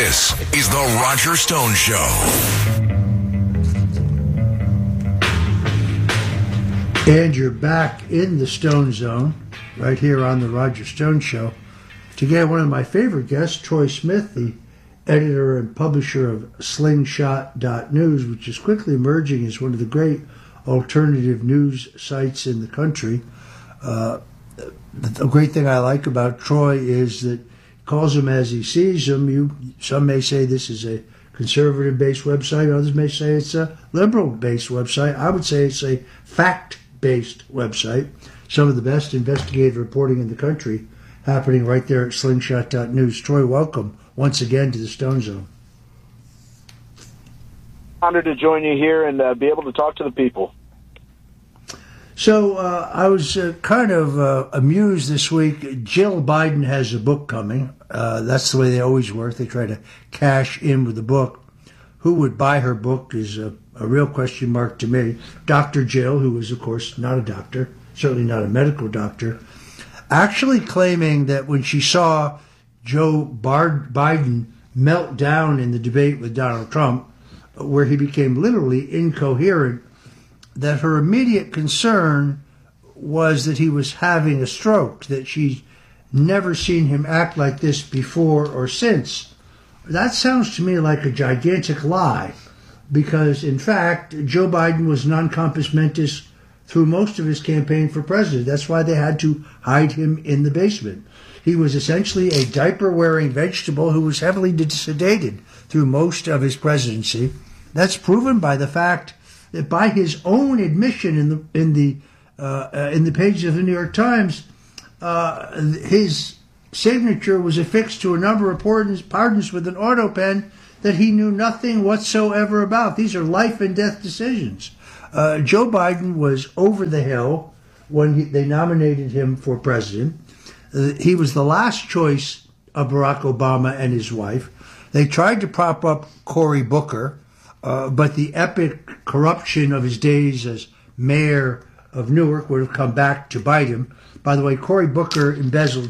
This is The Roger Stone Show. And you're back in the Stone Zone, right here on The Roger Stone Show. To get one of my favorite guests, Troy Smith, the editor and publisher of Slingshot.news, which is quickly emerging as one of the great alternative news sites in the country. The great thing I like about Troy is that he calls them as he sees them. Some may say this is a conservative-based website. Others may say it's a liberal-based website. I would say it's a fact-based website. Some of the best investigative reporting in the country happening right there at Slingshot.news. Troy, welcome once again to the Stone Zone. Honored to join you here and be able to talk to the people. So I was kind of amused this week. Jill Biden has a book coming. That's the way they always work. They try to cash in with the book. Who would buy her book is a real question mark to me. Dr. Jill, who is, of course, not a doctor, certainly not a medical doctor, actually claiming that when she saw Joe Biden melt down in the debate with Donald Trump, where he became literally incoherent, that her immediate concern was that he was having a stroke, that she'd never seen him act like this before or since. That sounds to me like a gigantic lie, because, in fact, Joe Biden was non-compos mentis through most of his campaign for president. That's why they had to hide him in the basement. He was essentially a diaper-wearing vegetable who was heavily sedated through most of his presidency. That's proven by the fact that, by his own admission in the pages of the New York Times, his signature was affixed to a number of pardons with an auto pen that he knew nothing whatsoever about. These are life and death decisions. Joe Biden was over the hill when they nominated him for president. He was the last choice of Barack Obama and his wife. They tried to prop up Cory Booker, but the epic corruption of his days as mayor of Newark would have come back to bite him. By the way, Cory Booker embezzled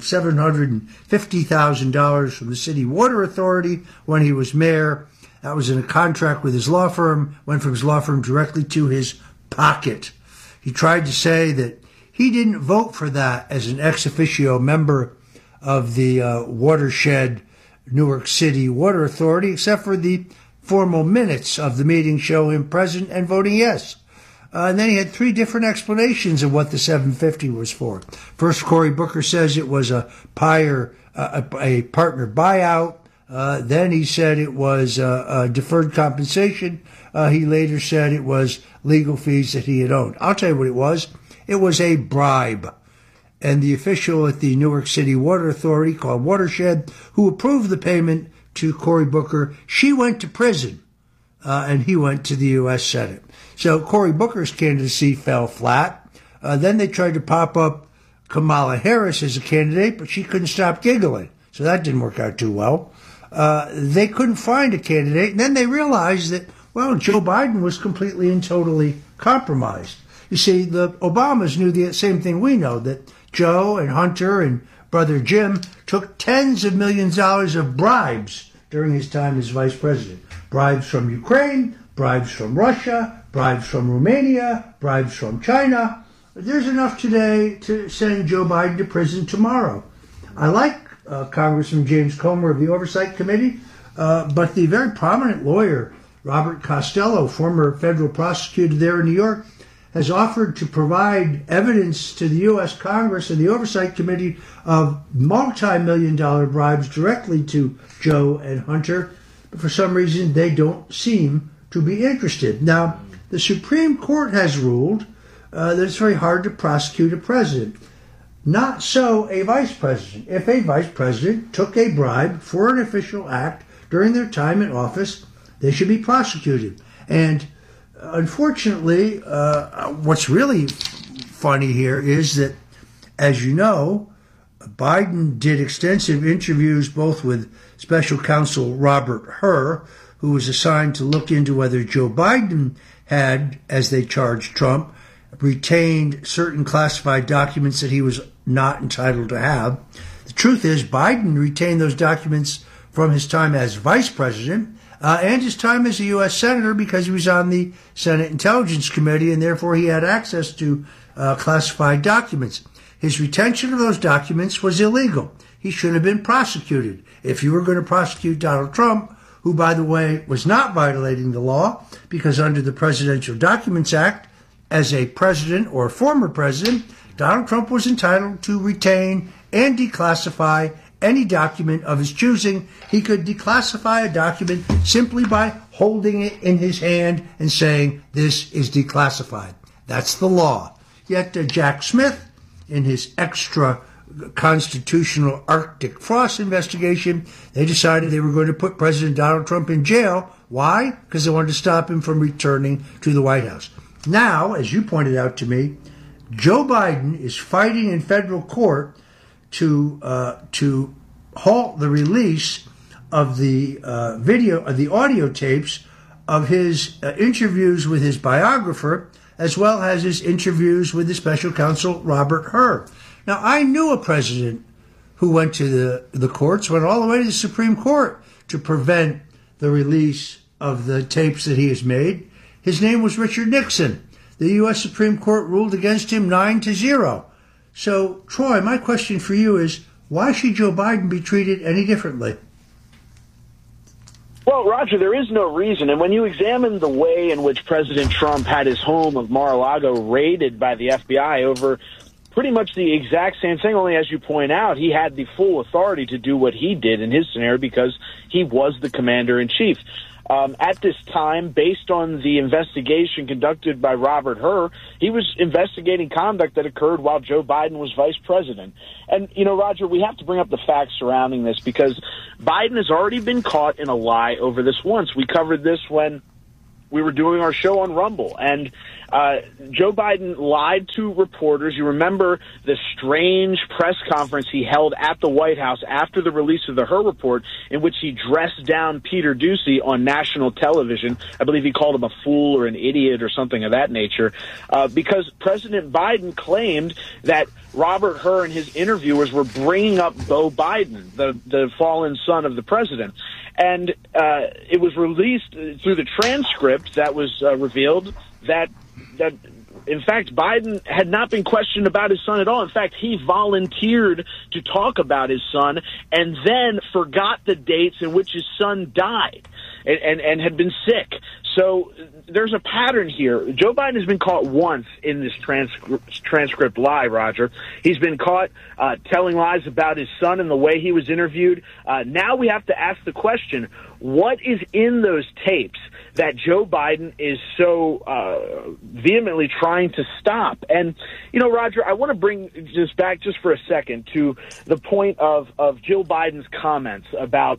$750,000 from the City Water Authority when he was mayor. That was in a contract with his law firm, went from his law firm directly to his pocket. He tried to say that he didn't vote for that as an ex officio member of the watershed Newark City Water Authority, except for the formal minutes of the meeting show him present and voting yes. And then he had three different explanations of what the 750 was for. First, Cory Booker says it was a partner buyout. Then he said it was deferred compensation. He later said it was legal fees that he had owed. I'll tell you what it was. It was a bribe. And the official at the Newark City Water Authority, called Watershed, who approved the payment to Cory Booker, she went to prison, and he went to the U.S. Senate. So Cory Booker's candidacy fell flat. Then they tried to pop up Kamala Harris as a candidate, but she couldn't stop giggling. So that didn't work out too well. They couldn't find a candidate. And then they realized that, well, Joe Biden was completely and totally compromised. You see, the Obamas knew the same thing we know, that Joe and Hunter and brother Jim took tens of millions of dollars of bribes during his time as vice president. Bribes from Ukraine, bribes from Russia, bribes from Romania, bribes from China. There's enough today to send Joe Biden to prison tomorrow. I like Congressman James Comer of the Oversight Committee, but the very prominent lawyer, Robert Costello, former federal prosecutor there in New York, has offered to provide evidence to the U.S. Congress and the Oversight Committee of multi-million-dollar bribes directly to Joe and Hunter. But for some reason, they don't seem to be interested. Now, the Supreme Court has ruled that it's very hard to prosecute a president. Not so a vice president. If a vice president took a bribe for an official act during their time in office, they should be prosecuted. And unfortunately, what's really funny here is that, as you know, Biden did extensive interviews both with special counsel Robert Hur, who was assigned to look into whether Joe Biden had, as they charged Trump, retained certain classified documents that he was not entitled to have. The truth is, Biden retained those documents from his time as vice president and his time as a U.S. senator, because he was on the Senate Intelligence Committee, and therefore he had access to classified documents. His retention of those documents was illegal. He shouldn't have been prosecuted. If you were going to prosecute Donald Trump, who, by the way, was not violating the law, because under the Presidential Documents Act, as a president or former president, Donald Trump was entitled to retain and declassify any document of his choosing. He could declassify a document simply by holding it in his hand and saying, "This is declassified." That's the law. Yet Jack Smith, in his extra constitutional Arctic Frost investigation, they decided they were going to put President Donald Trump in jail. Why? Because they wanted to stop him from returning to the White House. Now, as you pointed out to me, Joe Biden is fighting in federal court to halt the release of the audio tapes of his interviews with his biographer, as well as his interviews with the special counsel Robert Hur. Now, I knew a president who went to the courts, went all the way to the Supreme Court to prevent the release of the tapes that he has made. His name was Richard Nixon. The U.S. Supreme Court ruled against him 9-0. So, Troy, my question for you is, why should Joe Biden be treated any differently? Well, Roger, there is no reason. And when you examine the way in which President Trump had his home of Mar-a-Lago raided by the FBI over pretty much the exact same thing, only as you point out, he had the full authority to do what he did in his scenario because he was the commander-in-chief. At this time, based on the investigation conducted by Robert Hur, he was investigating conduct that occurred while Joe Biden was vice president. And, you know, Roger, we have to bring up the facts surrounding this because Biden has already been caught in a lie over this once. We covered this when we were doing our show on Rumble, and Joe Biden lied to reporters. You remember the strange press conference he held at the White House after the release of the Hur report, in which he dressed down Peter Doocy on national television. I believe he called him a fool or an idiot or something of that nature, because President Biden claimed that Robert Hur and his interviewers were bringing up Beau Biden, the fallen son of the president. And it was released through the transcript that was revealed that in fact, Biden had not been questioned about his son at all. In fact, he volunteered to talk about his son and then forgot the dates in which his son died and had been sick. So there's a pattern here. Joe Biden has been caught once in this transcript lie, Roger. He's been caught telling lies about his son and the way he was interviewed. Now we have to ask the question, what is in those tapes that Joe Biden is so vehemently trying to stop? And, you know, Roger, I want to bring this back just for a second to the point of Jill Biden's comments about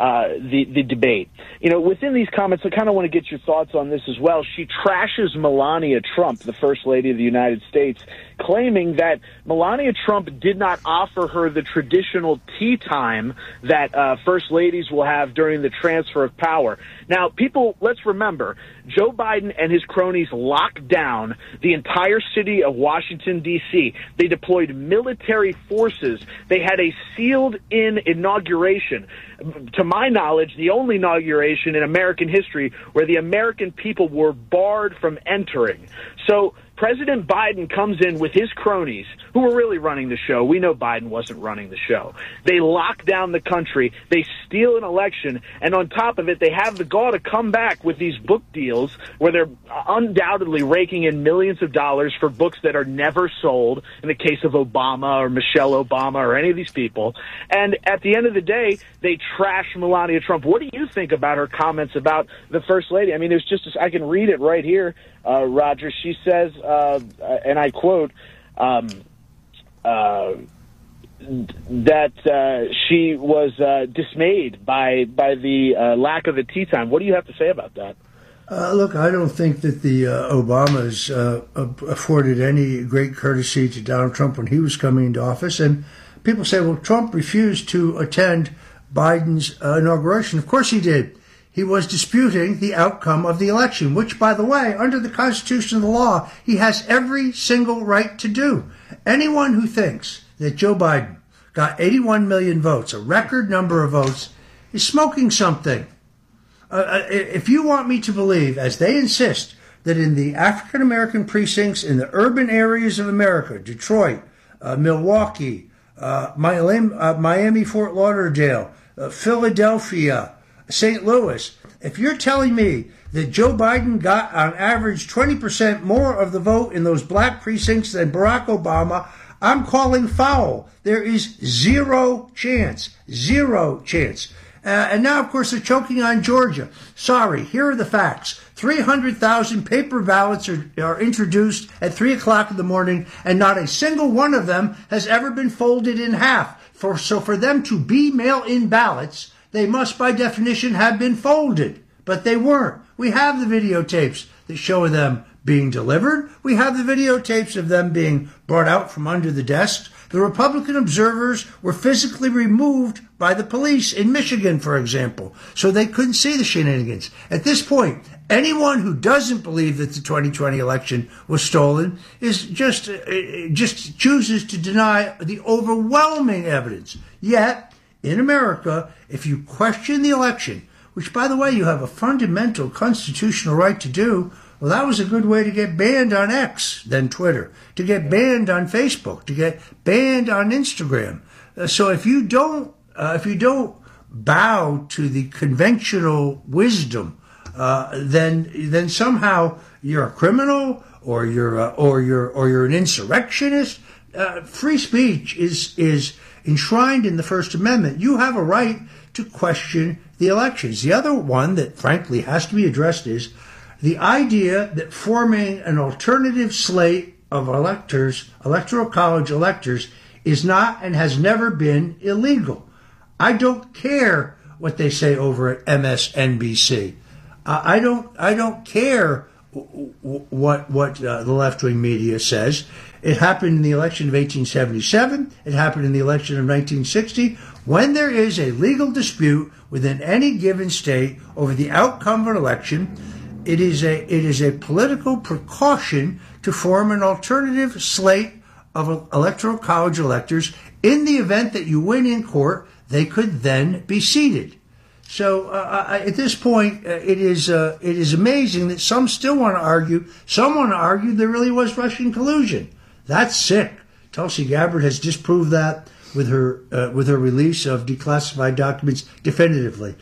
the debate. You know, within these comments, I kind of want to get your thoughts on this as well. She trashes Melania Trump, the First Lady of the United States, claiming that Melania Trump did not offer her the traditional tea time that First Ladies will have during the transfer of power. Now, people, let's remember, Joe Biden and his cronies locked down the entire city of Washington, D.C. They deployed military forces. They had a sealed-in inauguration. To my knowledge, the only inauguration in American history where the American people were barred from entering. So President Biden comes in with his cronies, who were really running the show. We know Biden wasn't running the show. They lock down the country. They steal an election. And on top of it, they have the gall to come back with these book deals where they're undoubtedly raking in millions of dollars for books that are never sold, in the case of Obama or Michelle Obama or any of these people. And at the end of the day, they trash Melania Trump. What do you think about her comments about the First Lady? I mean, there's just, I can read it right here, Roger. She says, and I quote, that she was dismayed by the lack of a tea time. What do you have to say about that? Look, I don't think that the Obamas afforded any great courtesy to Donald Trump when he was coming into office. And people say, well, Trump refused to attend Biden's inauguration. Of course he did. He was disputing the outcome of the election, which, by the way, under the Constitution and the law, he has every single right to do. Anyone who thinks that Joe Biden got 81 million votes, a record number of votes, is smoking something. If you want me to believe, as they insist, that in the African-American precincts in the urban areas of America, Detroit, Milwaukee, Miami, Fort Lauderdale, Philadelphia, St. Louis, if you're telling me that Joe Biden got on average 20% more of the vote in those black precincts than Barack Obama, I'm calling foul. There is zero chance. Zero chance. And now, of course, they're choking on Georgia. Sorry, here are the facts. 300,000 paper ballots are introduced at 3 o'clock in the morning, and not a single one of them has ever been folded in half. So for them to be mail-in ballots, they must, by definition, have been folded. But they weren't. We have the videotapes that show them being delivered. We have the videotapes of them being brought out from under the desks. The Republican observers were physically removed by the police in Michigan, for example, so they couldn't see the shenanigans. At this point, anyone who doesn't believe that the 2020 election was stolen is just chooses to deny the overwhelming evidence. Yet, in America, if you question the election, which, by the way, you have a fundamental constitutional right to do, well, that was a good way to get banned on X, then Twitter, to get banned on Facebook, to get banned on Instagram. So if you don't bow to the conventional wisdom, then somehow you're a criminal or you're an insurrectionist. Free speech is enshrined in the First Amendment. You have a right to question the elections. The other one that frankly has to be addressed is the idea that forming an alternative slate of electors, electoral college electors, is not and has never been illegal. I don't care what they say over at MSNBC. I don't care what the left-wing media says. It happened in the election of 1877. It happened in the election of 1960. When there is a legal dispute within any given state over the outcome of an election, it is a political precaution to form an alternative slate of electoral college electors. In the event that you win in court, they could then be seated. So at this point, it is amazing that some still want to argue. Some want to argue there really was Russian collusion. That's sick. Tulsi Gabbard has disproved that with her release of declassified documents definitively.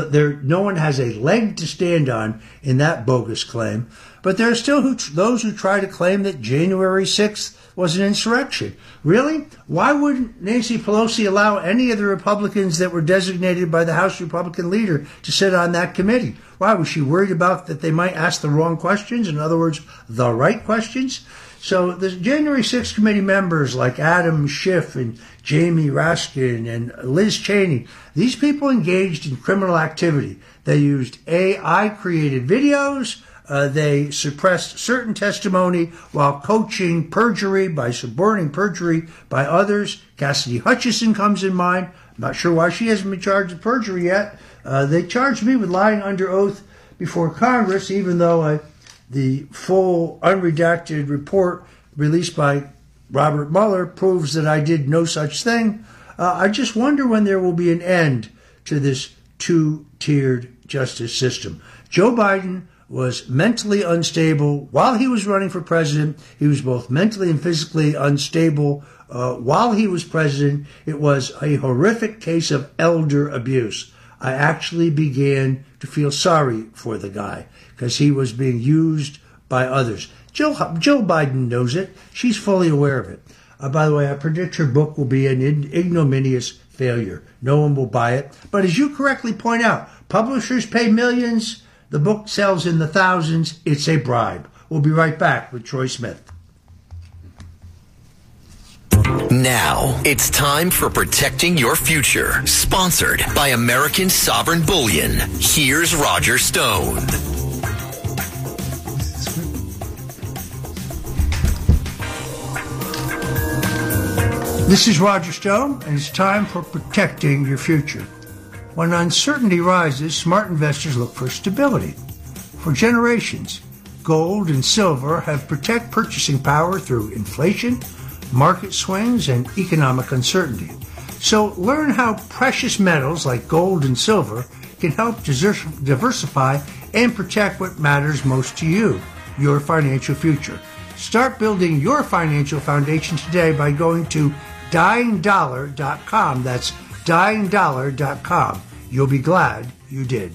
No one has a leg to stand on in that bogus claim. But there are still those who try to claim that January 6th was an insurrection. Really? Why wouldn't Nancy Pelosi allow any of the Republicans that were designated by the House Republican leader to sit on that committee? Why? Was she worried about that they might ask the wrong questions? In other words, the right questions? So the January 6th committee members like Adam Schiff and Jamie Raskin and Liz Cheney, these people engaged in criminal activity. They used AI-created videos. They suppressed certain testimony while coaching perjury by suborning perjury by others. Cassidy Hutchinson comes in mind. I'm not sure why she hasn't been charged with perjury yet. They charged me with lying under oath before Congress, even though the full unredacted report released by Robert Mueller proves that I did no such thing. I just wonder when there will be an end to this two-tiered justice system. Joe Biden was mentally unstable while he was running for president. He was both mentally and physically unstable while he was president. It was a horrific case of elder abuse. I actually began to feel sorry for the guy because he was being used by others. Jill Biden knows it. She's fully aware of it. By the way, I predict her book will be an ignominious failure. No one will buy it. But as you correctly point out, publishers pay millions. The book sells in the thousands. It's a bribe. We'll be right back with Troy Smith. Now, it's time for Protecting Your Future, sponsored by American Sovereign Bullion. Here's Roger Stone. This is Roger Stone, and it's time for Protecting Your Future. When uncertainty rises, smart investors look for stability. For generations, gold and silver have protected purchasing power through inflation, market swings, and economic uncertainty. So learn how precious metals like gold and silver can help diversify and protect what matters most to you, your financial future. Start building your financial foundation today by going to dyingdollar.com. That's dyingdollar.com. You'll be glad you did.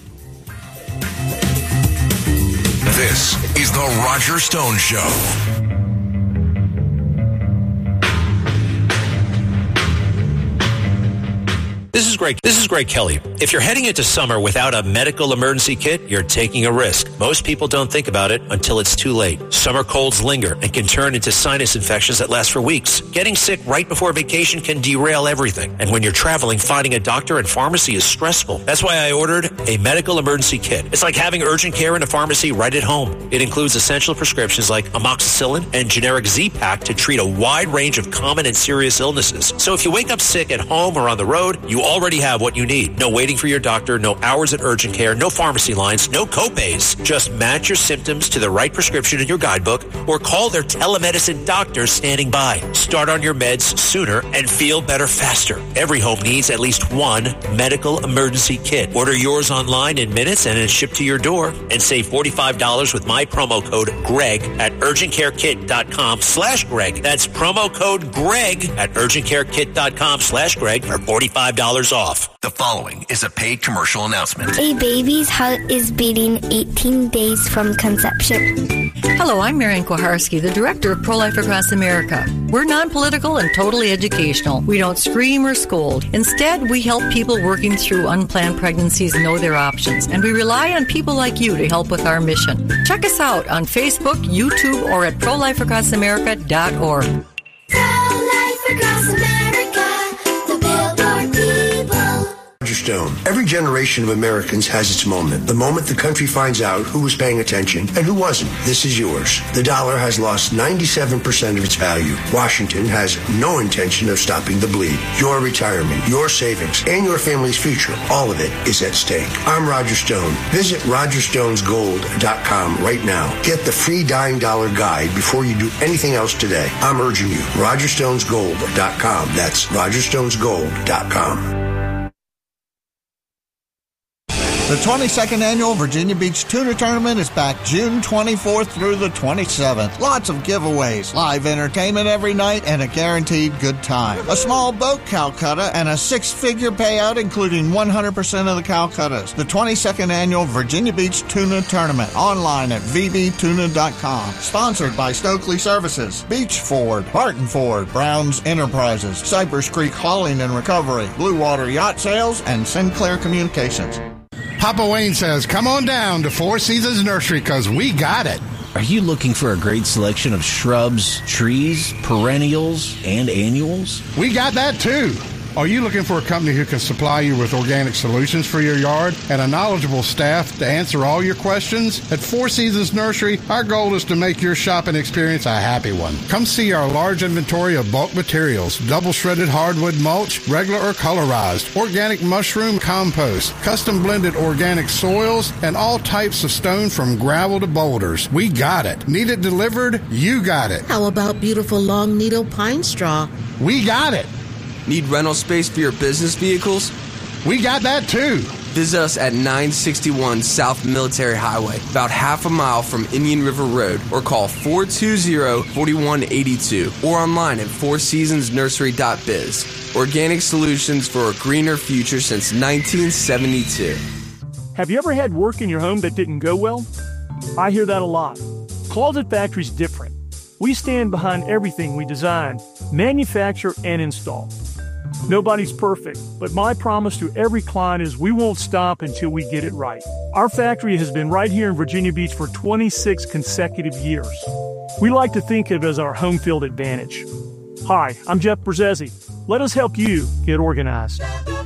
This is The Roger Stone Show. This is Greg Kelly. If you're heading into summer without a medical emergency kit, you're taking a risk. Most people don't think about it until it's too late. Summer colds linger and can turn into sinus infections that last for weeks. Getting sick right before vacation can derail everything. And when you're traveling, finding a doctor and pharmacy is stressful. That's why I ordered a medical emergency kit. It's like having urgent care in a pharmacy right at home. It includes essential prescriptions like amoxicillin and generic Z-Pak to treat a wide range of common and serious illnesses. So if you wake up sick at home or on the road, you already have what you need. No waiting for your doctor, no hours at urgent care, no pharmacy lines, no copays. Just match your symptoms to the right prescription in your guidebook or call their telemedicine doctor standing by. Start on your meds sooner and feel better faster. Every home needs at least one medical emergency kit. Order yours online in minutes and it's shipped to your door, and save $45 with my promo code GREG at urgentcarekit.com/Greg. That's promo code GREG at urgentcarekit.com/Greg for $45 off. The following is a paid commercial announcement. A baby's heart is beating 18 days from conception. Hello, I'm Marian Kuharski, the director of Pro-Life Across America. We're non-political and totally educational. We don't scream or scold. Instead, we help people working through unplanned pregnancies know their options, and we rely on people like you to help with our mission. Check us out on Facebook, YouTube, or at prolifeacrossamerica.org. Pro-Life Across America, the Billboard people. Roger Stone. Every generation of Americans has its moment. The moment the country finds out who was paying attention and who wasn't. This is yours. The dollar has lost 97% of its value. Washington has no intention of stopping the bleed. Your retirement, your savings, and your family's future, all of it is at stake. I'm Roger Stone. Visit rogerstonesgold.com right now. Get the free Dying Dollar guide before you do anything else today. I'm urging you. rogerstonesgold.com. That's rogerstonesgold.com. The 22nd Annual Virginia Beach Tuna Tournament is back June 24th through the 27th. Lots of giveaways, live entertainment every night, and a guaranteed good time. A small boat Calcutta and a six-figure payout, including 100% of the Calcuttas. The 22nd Annual Virginia Beach Tuna Tournament, online at vbtuna.com. Sponsored by Stokely Services, Beach Ford, Barton Ford, Browns Enterprises, Cypress Creek Hauling and Recovery, Blue Water Yacht Sales, and Sinclair Communications. Papa Wayne says, come on down to Four Seasons Nursery because we got it. Are you looking for a great selection of shrubs, trees, perennials, and annuals? We got that too. Are you looking for a company who can supply you with organic solutions for your yard and a knowledgeable staff to answer all your questions? At Four Seasons Nursery, our goal is to make your shopping experience a happy one. Come see our large inventory of bulk materials, double shredded hardwood mulch, regular or colorized, organic mushroom compost, custom blended organic soils, and all types of stone from gravel to boulders. We got it. Need it delivered? You got it. How about beautiful long needle pine straw? We got it. Need rental space for your business vehicles? We got that too. Visit us at 961 South Military Highway, about half a mile from Indian River Road, or call 420-4182, or online at fourseasonsnursery.biz. Organic solutions for a greener future since 1972. Have you ever had work in your home that didn't go well? I hear that a lot. Closet Factory's different. We stand behind everything we design, manufacture, and install. Nobody's perfect, but my promise to every client is we won't stop until we get it right. Our factory has been right here in Virginia Beach for 26 consecutive years. We like to think of it as our home field advantage. Hi, I'm Jeff Berzesi. Let us help you get organized.